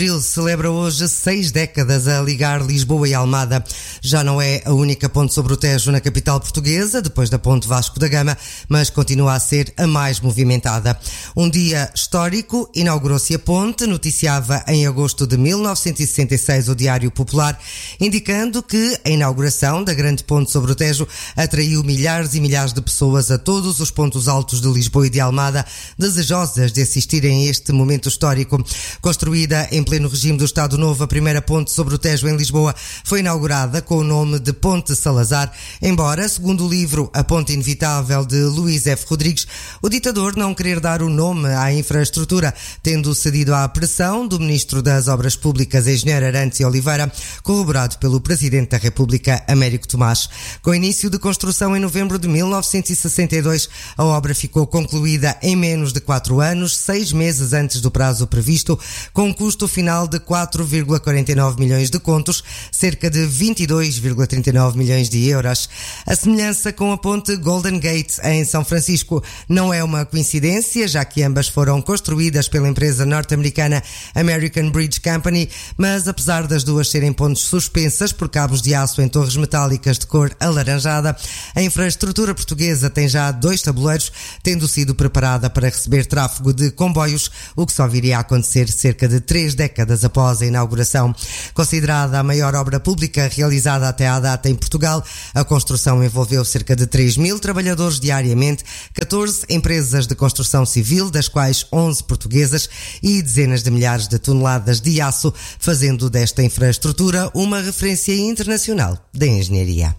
Celebra hoje 6 décadas a ligar Lisboa e Almada. Já não é a única ponte sobre o Tejo na capital portuguesa, depois da ponte Vasco da Gama, mas continua a ser a mais movimentada. Um dia histórico, inaugurou-se a ponte, noticiava em agosto de 1966 o Diário Popular, indicando que a inauguração da grande ponte sobre o Tejo atraiu milhares e milhares de pessoas a todos os pontos altos de Lisboa e de Almada, desejosas de assistirem a este momento histórico. Construída em pleno regime do Estado Novo, a primeira ponte sobre o Tejo em Lisboa foi inaugurada com o nome de Ponte Salazar, embora, segundo o livro A Ponte Inevitável de Luís F. Rodrigues, o ditador não querer dar o nome à infraestrutura, tendo cedido à pressão do Ministro das Obras Públicas, engenheiro Arantes Oliveira, corroborado pelo Presidente da República, Américo Tomás. Com início de construção em novembro de 1962, a obra ficou concluída em menos de 4 anos, 6 meses antes do prazo previsto, com um custo final de 4,49 milhões de contos, cerca de 22,39 milhões de euros. A semelhança com a ponte Golden Gate em São Francisco não é uma coincidência, já que ambas foram construídas pela empresa norte-americana American Bridge Company, mas apesar das duas serem pontes suspensas por cabos de aço em torres metálicas de cor alaranjada, a infraestrutura portuguesa tem já 2 tabuleiros, tendo sido preparada para receber tráfego de comboios, o que só viria a acontecer cerca de 3 décadas após a inauguração. Considerada a maior obra pública realizada até à data em Portugal, a construção envolveu cerca de 3.000 trabalhadores diariamente, 14 empresas de construção civil, das quais 11 portuguesas, e dezenas de milhares de toneladas de aço, fazendo desta infraestrutura uma referência internacional da engenharia.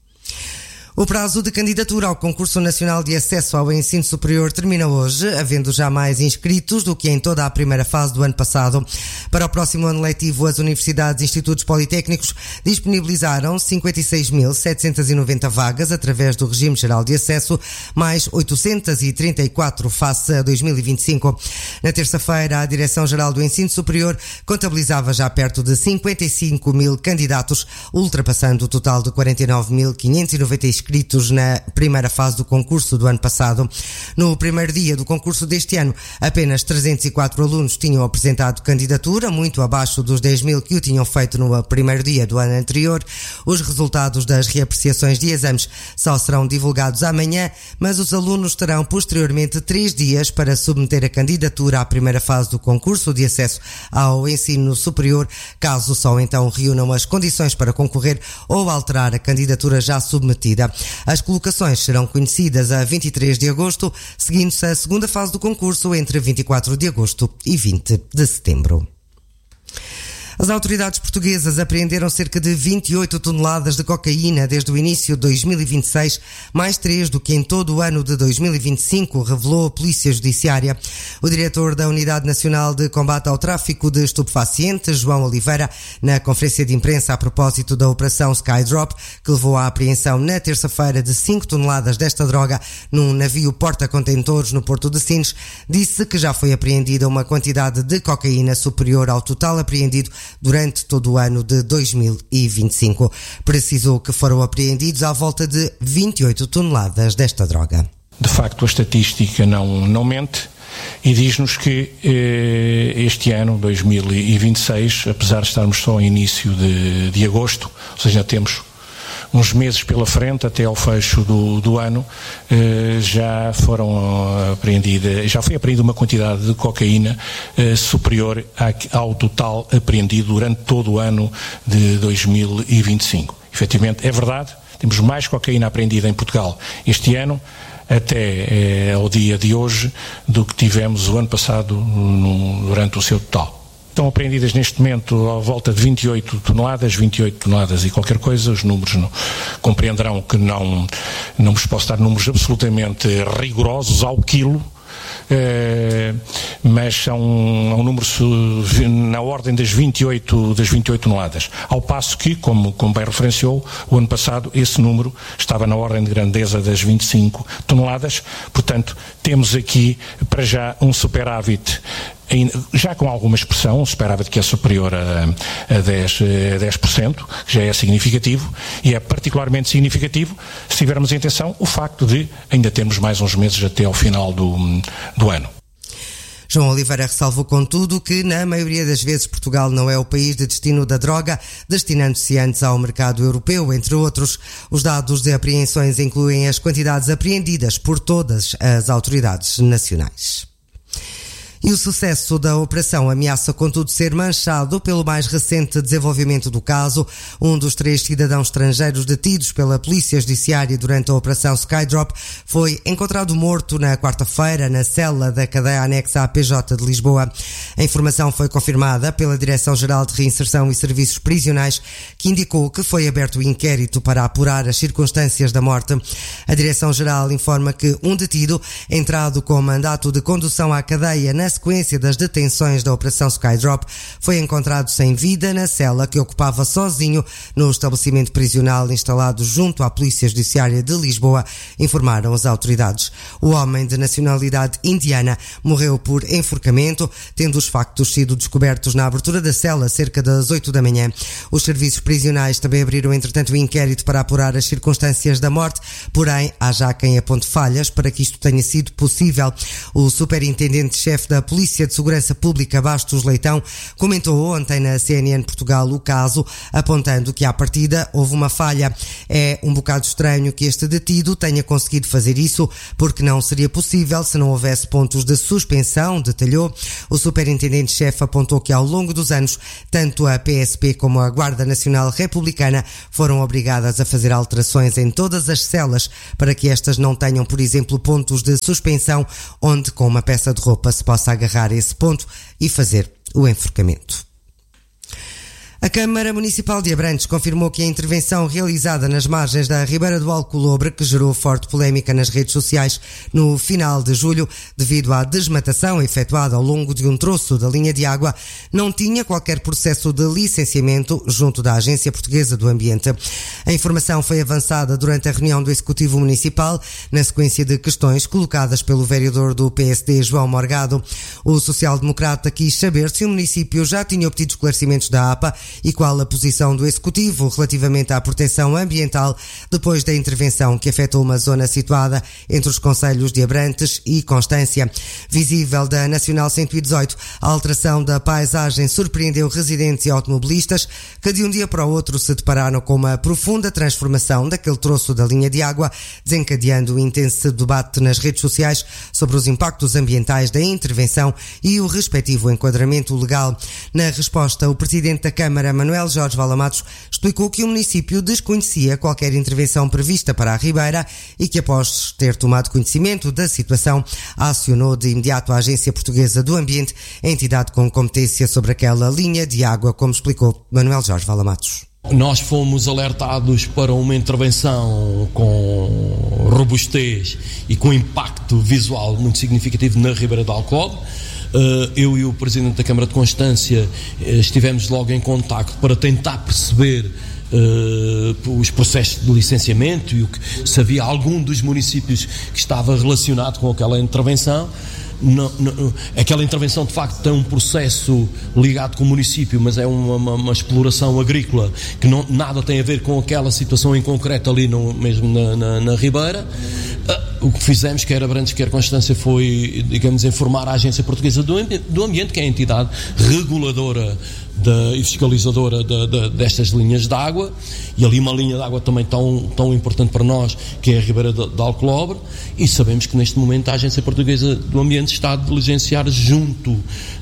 O prazo de candidatura ao Concurso Nacional de Acesso ao Ensino Superior termina hoje, havendo já mais inscritos do que em toda a primeira fase do ano passado. Para o próximo ano letivo, as universidades e institutos politécnicos disponibilizaram 56.790 vagas através do Regime Geral de Acesso, mais 834 face a 2025. Na terça-feira, a Direção-Geral do Ensino Superior contabilizava já perto de 55 mil candidatos, ultrapassando o total de 49.590 inscritos na primeira fase do concurso do ano passado. No primeiro dia do concurso deste ano, apenas 304 alunos tinham apresentado candidatura, muito abaixo dos 10 mil que o tinham feito no primeiro dia do ano anterior. Os resultados das reapreciações de exames só serão divulgados amanhã, mas os alunos terão posteriormente 3 dias para submeter a candidatura à primeira fase do concurso de acesso ao ensino superior, caso só então reúnam as condições para concorrer ou alterar a candidatura já submetida. As colocações serão conhecidas a 23 de agosto, seguindo-se a segunda fase do concurso entre 24 de agosto e 20 de setembro. As autoridades portuguesas apreenderam cerca de 28 toneladas de cocaína desde o início de 2026, mais 3 do que em todo o ano de 2025, revelou a Polícia Judiciária. O diretor da Unidade Nacional de Combate ao Tráfico de Estupefacientes, João Oliveira, na conferência de imprensa a propósito da Operação Skydrop, que levou à apreensão na terça-feira de 5 toneladas desta droga num navio porta-contentores no Porto de Sines, disse que já foi apreendida uma quantidade de cocaína superior ao total apreendido durante todo o ano de 2025. Precisou que foram apreendidos à volta de 28 toneladas desta droga. De facto, a estatística não mente e diz-nos que este ano, 2026, apesar de estarmos só em início de agosto, ou seja, temos uns meses pela frente até ao fecho do ano, já foi apreendida uma quantidade de cocaína superior ao total apreendido durante todo o ano de 2025. Efetivamente, é verdade, temos mais cocaína apreendida em Portugal este ano, até ao dia de hoje, do que tivemos o ano passado durante o seu total. Estão apreendidas neste momento à volta de 28 toneladas e qualquer coisa. Os números compreenderão que não vos posso dar números absolutamente rigorosos ao quilo, mas são um número na ordem das 28 toneladas. Ao passo que, como bem referenciou, o ano passado esse número estava na ordem de grandeza das 25 toneladas. Portanto, temos aqui para já um superávit, já com alguma expressão, um superávit que é superior a 10%, que já é significativo, e é particularmente significativo se tivermos em atenção o facto de ainda termos mais uns meses até ao final do ano. João Oliveira ressalvou, contudo, que na maioria das vezes Portugal não é o país de destino da droga, destinando-se antes ao mercado europeu, entre outros. Os dados de apreensões incluem as quantidades apreendidas por todas as autoridades nacionais. E o sucesso da operação ameaça, contudo, ser manchado pelo mais recente desenvolvimento do caso. Um dos 3 cidadãos estrangeiros detidos pela Polícia Judiciária durante a operação Skydrop foi encontrado morto na quarta-feira na cela da cadeia anexa à PJ de Lisboa. A informação foi confirmada pela Direção-Geral de Reinserção e Serviços Prisionais, que indicou que foi aberto o inquérito para apurar as circunstâncias da morte. A Direção-Geral informa que um detido, entrado com mandato de condução à cadeia na sequência das detenções da Operação Skydrop, foi encontrado sem vida na cela que ocupava sozinho no estabelecimento prisional instalado junto à Polícia Judiciária de Lisboa, informaram as autoridades. O homem de nacionalidade indiana morreu por enforcamento, tendo os factos sido descobertos na abertura da cela cerca das 8 da manhã. Os serviços prisionais também abriram, entretanto, o inquérito para apurar as circunstâncias da morte, porém há já quem aponte falhas para que isto tenha sido possível. O superintendente-chefe da Polícia de Segurança Pública, Bastos Leitão, comentou ontem na CNN Portugal o caso, apontando que à partida houve uma falha. É um bocado estranho que este detido tenha conseguido fazer isso, porque não seria possível se não houvesse pontos de suspensão, detalhou. O superintendente-chefe apontou que ao longo dos anos, tanto a PSP como a Guarda Nacional Republicana foram obrigadas a fazer alterações em todas as celas para que estas não tenham, por exemplo, pontos de suspensão onde com uma peça de roupa se possa agarrar esse ponto e fazer o enforcamento. A Câmara Municipal de Abrantes confirmou que a intervenção realizada nas margens da Ribeira do Alcolobre, que gerou forte polémica nas redes sociais no final de julho, devido à desmatação efetuada ao longo de um troço da linha de água, não tinha qualquer processo de licenciamento junto da Agência Portuguesa do Ambiente. A informação foi avançada durante a reunião do Executivo Municipal, na sequência de questões colocadas pelo vereador do PSD, João Morgado. O social-democrata quis saber se o município já tinha obtido esclarecimentos da APA e qual a posição do Executivo relativamente à proteção ambiental depois da intervenção que afetou uma zona situada entre os concelhos de Abrantes e Constância. Visível da Nacional 118, a alteração da paisagem surpreendeu residentes e automobilistas que de um dia para o outro se depararam com uma profunda transformação daquele troço da linha de água, desencadeando um intenso debate nas redes sociais sobre os impactos ambientais da intervenção e o respectivo enquadramento legal. Na resposta, o Presidente da Câmara, Manuel Jorge Valamatos, explicou que o município desconhecia qualquer intervenção prevista para a Ribeira e que, após ter tomado conhecimento da situação, acionou de imediato a Agência Portuguesa do Ambiente, a entidade com competência sobre aquela linha de água, como explicou Manuel Jorge Valamatos. Nós fomos alertados para uma intervenção com robustez e com impacto visual muito significativo na Ribeira do Alcolobre. Eu e o Presidente da Câmara de Constância estivemos logo em contacto para tentar perceber os processos de licenciamento e se havia algum dos municípios que estava relacionado com aquela intervenção. Aquela intervenção de facto tem um processo ligado com o município, mas é uma exploração agrícola que nada tem a ver com aquela situação em concreto ali mesmo na Ribeira. O que fizemos, quer Abrantes, quer Constância, foi, digamos, informar a Agência Portuguesa do Ambiente, que é a entidade reguladora e fiscalizadora destas linhas de água, e ali uma linha de água também tão importante para nós, que é a Ribeira de Alcolobre, e sabemos que neste momento a Agência Portuguesa do Ambiente está a diligenciar junto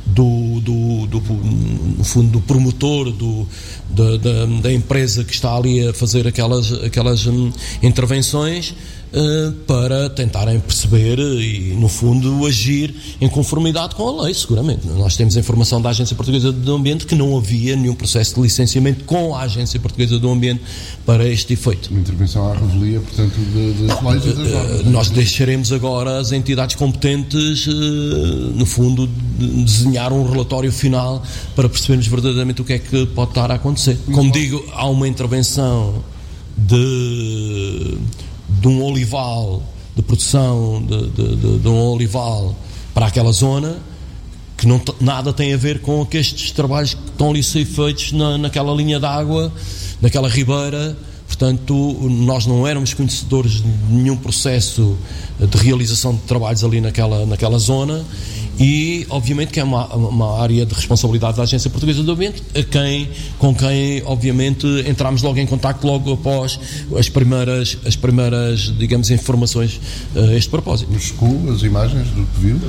no fundo do promotor da empresa que está ali a fazer aquelas intervenções, para tentarem perceber e, no fundo, agir em conformidade com a lei, seguramente. Nós temos a informação da Agência Portuguesa do Ambiente que não havia nenhum processo de licenciamento com a Agência Portuguesa do Ambiente para este efeito. Uma intervenção à revelia, portanto, das leis e das normas. Nós deixaremos agora as entidades competentes, no fundo, desenhar um relatório final para percebermos verdadeiramente o que é que pode estar a acontecer. Como digo, há uma intervenção de um olival, de produção de um olival para aquela zona, que nada tem a ver com estes trabalhos que estão ali a ser feitos naquela linha de água, naquela ribeira. Portanto, nós não éramos conhecedores de nenhum processo de realização de trabalhos ali naquela zona, e obviamente que é uma área de responsabilidade da Agência Portuguesa do Ambiente, com quem obviamente entramos logo em contacto logo após as primeiras digamos, informações a este propósito. Chegou as imagens do que viu?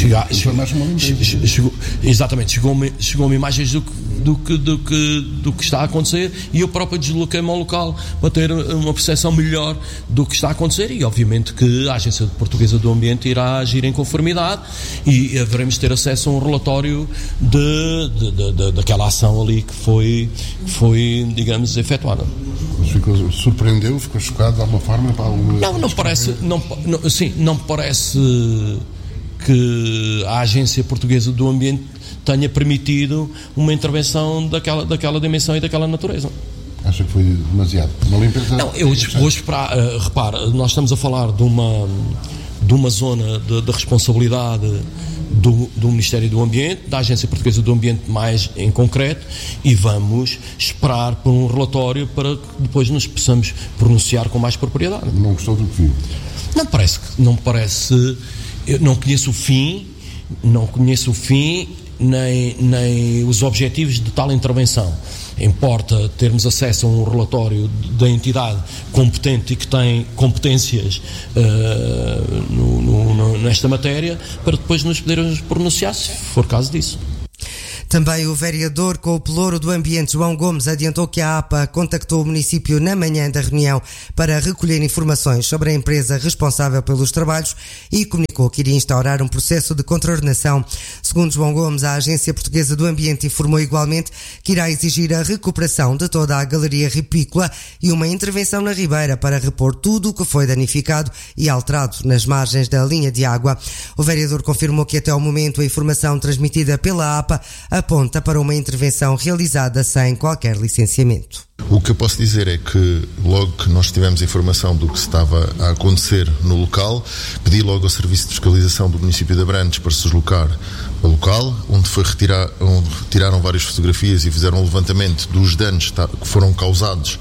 Chegou-me imagens do que está a acontecer, e eu próprio desloquei-me ao local para ter uma percepção melhor do que está a acontecer, e obviamente que a Agência Portuguesa do Ambiente irá agir em conformidade e haveremos ter acesso a um relatório daquela ação ali que foi digamos, efetuada. Mas surpreendeu, ficou chocado de alguma forma? Não parece que a Agência Portuguesa do Ambiente tenha permitido uma intervenção daquela dimensão e daquela natureza. Acha que foi demasiado? Uma limpeza? Não, eu vou esperar. Repara, nós estamos a falar de uma zona de responsabilidade do Ministério do Ambiente, da Agência Portuguesa do Ambiente mais em concreto, e vamos esperar por um relatório para que depois nos possamos pronunciar com mais propriedade. Não gostou do que viu? Não parece. Eu não conheço o fim nem os objetivos de tal intervenção. Importa termos acesso a um relatório da entidade competente e que tem competências nesta matéria, para depois nos podermos pronunciar, se for caso disso. Também o vereador com o pelouro do Ambiente, João Gomes, adiantou que a APA contactou o município na manhã da reunião para recolher informações sobre a empresa responsável pelos trabalhos e comunicou que iria instaurar um processo de contraordenação. Segundo João Gomes, a Agência Portuguesa do Ambiente informou igualmente que irá exigir a recuperação de toda a galeria ripícola e uma intervenção na Ribeira para repor tudo o que foi danificado e alterado nas margens da linha de água. O vereador confirmou que até ao momento a informação transmitida pela APA aponta para uma intervenção realizada sem qualquer licenciamento. O que eu posso dizer é que logo que nós tivemos informação do que estava a acontecer no local, pedi logo ao Serviço de Fiscalização do município de Abrantes para se deslocar ao local, onde retiraram várias fotografias e fizeram um levantamento dos danos que foram causados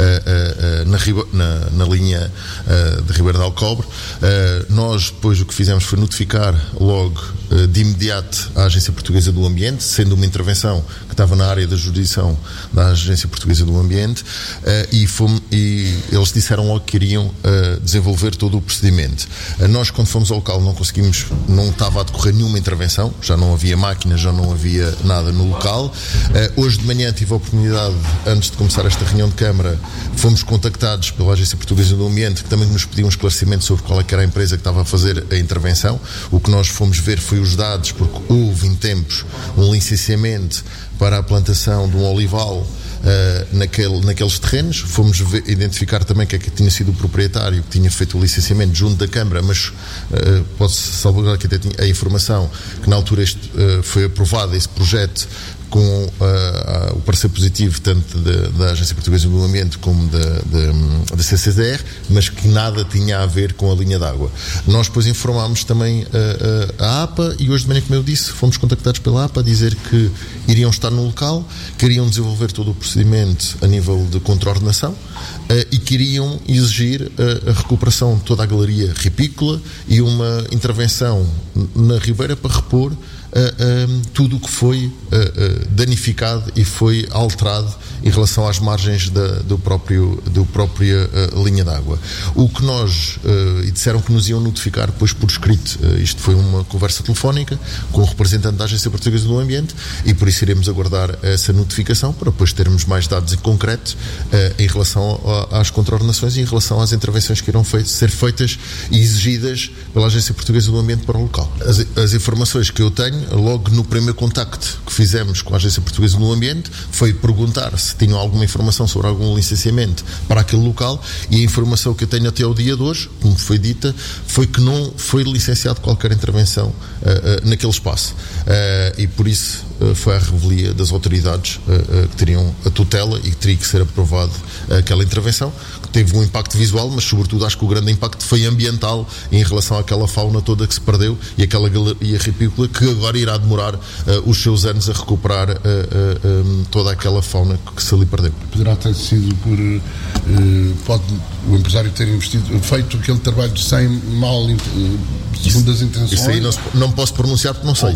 na linha de Ribeira de Alcobre. Nós depois o que fizemos foi notificar logo de imediato a Agência Portuguesa do Ambiente, sendo uma intervenção que estava na área da jurisdição da Agência Portuguesa do Ambiente, e eles disseram logo que iriam desenvolver todo o procedimento. Nós, quando fomos ao local, não estava a decorrer nenhuma intervenção, já não havia máquinas, já não havia nada no local. Hoje de manhã tive a oportunidade, antes de começar esta reunião de Câmara, fomos contactados pela Agência Portuguesa do Ambiente, que também nos pediu um esclarecimento sobre qual é que era a empresa que estava a fazer a intervenção. O que nós fomos ver foi os dados, porque houve em tempos um licenciamento para a plantação de um olival naqueles terrenos. Fomos identificar também que tinha sido o proprietário que tinha feito o licenciamento junto da Câmara, mas pode-se salvaguardar que até tinha a informação que na altura foi aprovado esse projeto com o parecer positivo tanto da Agência Portuguesa do Ambiente como da CCDR, mas que nada tinha a ver com a linha d'água. Nós depois informámos também a APA, e hoje de manhã, como eu disse, fomos contactados pela APA a dizer que iriam estar no local, queriam desenvolver todo o procedimento a nível de contraordenação e queriam exigir a recuperação de toda a galeria ripícola e uma intervenção na Ribeira para repor tudo o que foi danificado e foi alterado em relação às margens da própria linha d'água. O que nós e disseram que nos iam notificar depois por escrito. Isto foi uma conversa telefónica com o representante da Agência Portuguesa do Ambiente, e por isso iremos aguardar essa notificação para depois termos mais dados em concreto em relação às contraordenações e em relação às intervenções que irão ser feitas e exigidas pela Agência Portuguesa do Ambiente para o local. As informações que eu tenho, logo no primeiro contacto que fizemos com a Agência Portuguesa do Ambiente, foi perguntar se tinham alguma informação sobre algum licenciamento para aquele local, e a informação que eu tenho até ao dia de hoje, como foi dita, foi que não foi licenciado qualquer intervenção naquele espaço. E por isso foi à revelia das autoridades que teriam a tutela e que teria que ser aprovado aquela intervenção, que teve um impacto visual, mas sobretudo acho que o grande impacto foi ambiental em relação àquela fauna toda que se perdeu e aquela galeria ripícola que agora irá demorar os seus anos a recuperar toda aquela fauna que se ali perdeu. Poderá ter sido pode o empresário ter feito aquele trabalho sem mal, segundo as intenções? Isso aí não posso pronunciar porque não sei.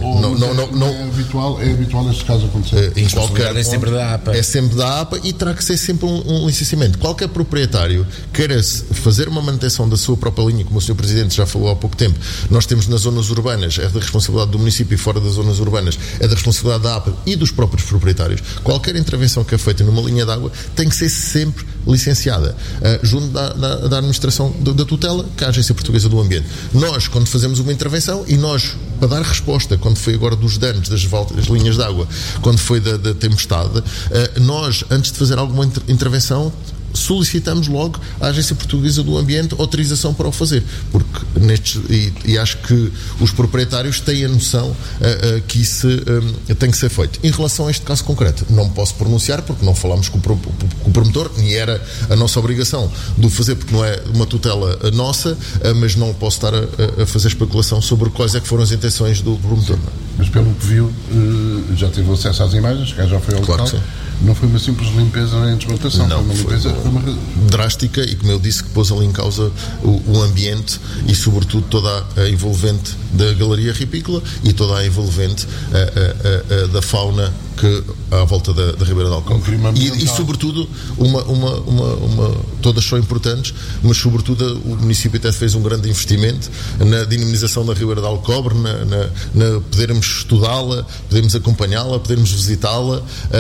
É habitual neste caso acontecer. Em qualquer ponto, é sempre da APA. É sempre da APA e terá que ser sempre um licenciamento. Qualquer proprietário queira fazer uma manutenção da sua própria linha, como o Sr. Presidente já falou há pouco tempo, nós temos nas zonas urbanas, é da responsabilidade do município, e fora das zonas urbanas é da responsabilidade da APA e dos próprios proprietários. Qualquer intervenção que é feita numa linha de água tem que ser sempre licenciada junto da administração da tutela, que é a Agência Portuguesa do Ambiente. Nós, quando fazemos uma intervenção, e nós, para dar resposta, quando foi agora dos danos das linhas de água, quando foi da tempestade, nós, antes de fazer alguma intervenção, solicitamos logo à Agência Portuguesa do Ambiente autorização para o fazer, porque e acho que os proprietários têm a noção que isso tem que ser feito. Em relação a este caso concreto, não posso pronunciar porque não falámos com o promotor, nem era a nossa obrigação de o fazer, porque não é uma tutela nossa, mas não posso estar a fazer especulação sobre quais é que foram as intenções do promotor. Mas pelo que viu, já teve acesso às imagens, que já foi ao local. Claro que sim. Não foi uma simples limpeza nem desmontação, não, foi uma limpeza drástica e, como eu disse, que pôs ali em causa o ambiente e, sobretudo, toda a envolvente da galeria ripícola e toda a envolvente da fauna que à volta da Ribeira de Alcobre. E sobretudo, todas são importantes, mas sobretudo o município até fez um grande investimento na dinamização da Ribeira de Alcobre, na podermos estudá-la, podermos acompanhá-la, podermos visitá-la,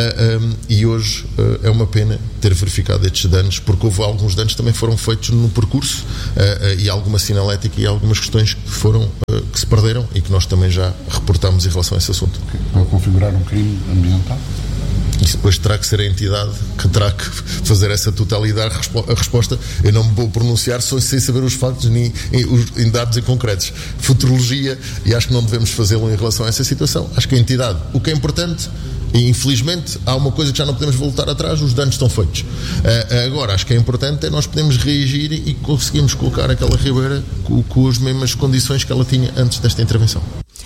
e hoje é uma pena ter verificado estes danos, porque houve alguns danos que também foram feitos no percurso, e alguma sinalética e algumas questões que se perderam e que nós também já reportámos em relação a esse assunto. Para configurar um crime ambiental? Isso depois terá que ser a entidade que terá que fazer essa totalidade a resposta. Eu não me vou pronunciar sem saber os factos nem em dados em concretos. Futurologia, e acho que não devemos fazê-lo em relação a essa situação. Acho que a entidade, o que é importante, e infelizmente há uma coisa que já não podemos voltar atrás, os danos estão feitos. Agora, acho que é importante nós podemos reagir e conseguimos colocar aquela ribeira com as mesmas condições que ela tinha antes desta intervenção.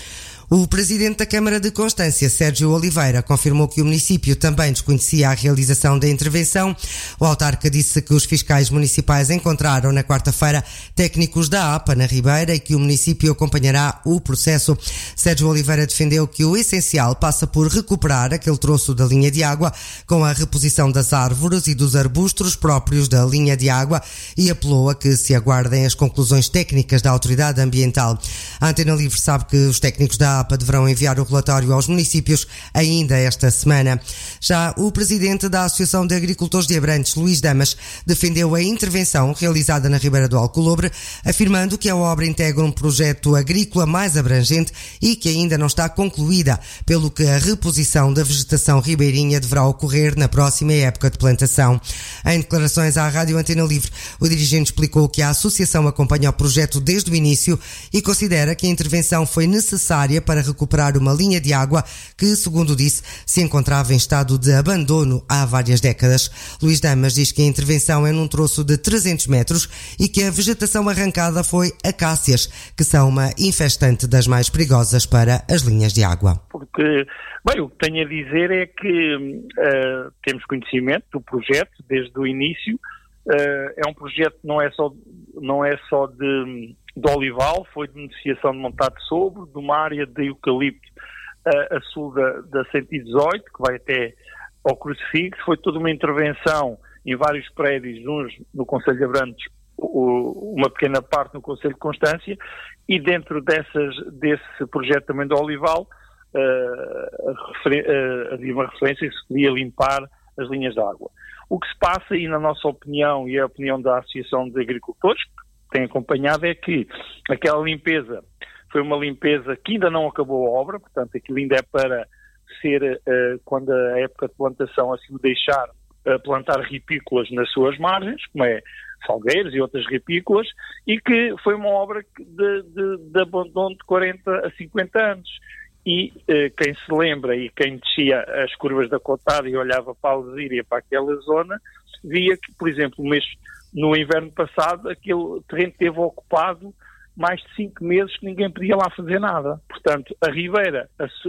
O presidente da Câmara de Constância, Sérgio Oliveira, confirmou que o município também desconhecia a realização da intervenção. O autarca disse que os fiscais municipais encontraram na quarta-feira técnicos da APA na Ribeira e que o município acompanhará o processo. Sérgio Oliveira defendeu que o essencial passa por recuperar aquele troço da linha de água com a reposição das árvores e dos arbustos próprios da linha de água e apelou a que se aguardem as conclusões técnicas da Autoridade Ambiental. A Antena Livre sabe que os técnicos da APA deverão enviar o relatório aos municípios ainda esta semana. Já o presidente da Associação de Agricultores de Abrantes, Luís Damas, defendeu a intervenção realizada na Ribeira do Alcolobre, afirmando que a obra integra um projeto agrícola mais abrangente e que ainda não está concluída, pelo que a reposição da vegetação ribeirinha deverá ocorrer na próxima época de plantação. Em declarações à Rádio Antena Livre, o dirigente explicou que a associação acompanha o projeto desde o início e considera que a intervenção foi necessária para recuperar uma linha de água que, segundo disse, se encontrava em estado de abandono há várias décadas. Luís Damas diz que a intervenção é num troço de 300 metros e que a vegetação arrancada foi acácias, que são uma infestante das mais perigosas para as linhas de água. Porque, bem, o que tenho a dizer é que temos conhecimento do projeto desde o início. É um projeto que não é só de olival, foi de negociação de Montado de Sobre, de uma área de eucalipto a sul da 118, que vai até ao Crucifixo. Foi toda uma intervenção em vários prédios, uns no Concelho de Abrantes, uma pequena parte no Concelho de Constância, e dentro desse projeto também do olival havia uma referência que se podia limpar as linhas de água. O que se passa, e na nossa opinião e a opinião da Associação de Agricultores, que tem acompanhado, é que aquela limpeza foi uma limpeza que ainda não acabou a obra, portanto aquilo ainda é para ser, quando a época de plantação assim o deixar, plantar ripícolas nas suas margens, como é salgueiros e outras ripícolas, e que foi uma obra de abandono de 40 a 50 anos. e quem se lembra e quem descia as curvas da Cotada e olhava para a Alzíria, para aquela zona, via que, por exemplo, no inverno passado, aquele terreno esteve ocupado mais de 5 meses que ninguém podia lá fazer nada. Portanto, a ribeira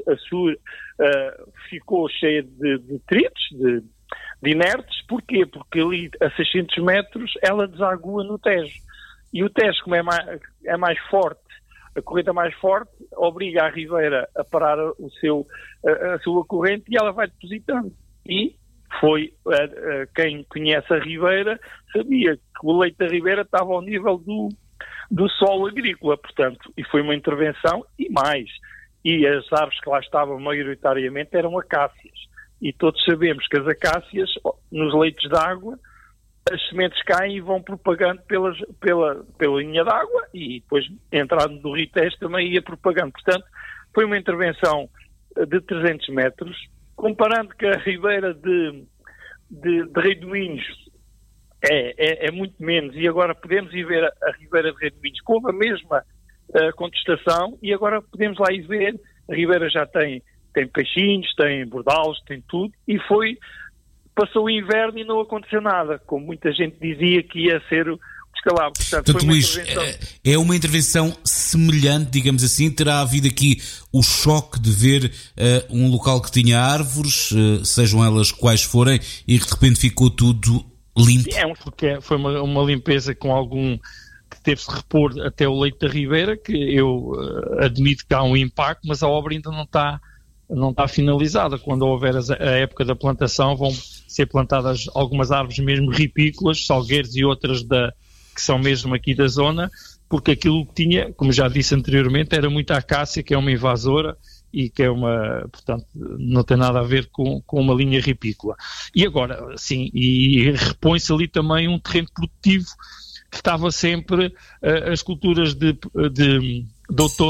ficou cheia de detritos, de inertes. Porquê? Porque ali a 600 metros ela desagua no Tejo. E o Tejo, como é mais forte, a corrente mais forte, obriga a ribeira a parar a sua corrente e ela vai depositando. E quem conhece a ribeira sabia que o leito da ribeira estava ao nível do solo agrícola, portanto, e foi uma intervenção e as árvores que lá estavam maioritariamente eram acácias, e todos sabemos que as acácias, nos leitos de água, as sementes caem e vão propagando pela linha d'água, e depois, entrando no Rio Tejo, também ia propagando. Portanto, foi uma intervenção de 300 metros, comparando que a ribeira de Redemoinhos é muito menos, e agora podemos ir ver a ribeira de Redemoinhos com a mesma contestação, e agora podemos lá ir ver, a ribeira já tem peixinhos, tem bordalos, tem tudo, e passou o inverno e não aconteceu nada, como muita gente dizia que ia ser o descalabro. Portanto, Luís, é uma intervenção semelhante, digamos assim. Terá havido aqui o choque de ver um local que tinha árvores, sejam elas quais forem, e que de repente ficou tudo limpo? Porque foi uma limpeza que teve-se de repor até o leito da ribeira, que eu admito que há um impacto, mas a obra ainda não está finalizada. Quando houver a época da plantação, vão ser plantadas algumas árvores mesmo ripícolas, salgueiros e outras que são mesmo aqui da zona, porque aquilo que tinha, como já disse anteriormente, era muita acácia, que é uma invasora e que portanto, não tem nada a ver com uma linha ripícola. E agora, sim, e repõe-se ali também um terreno produtivo que estava sempre as culturas de outono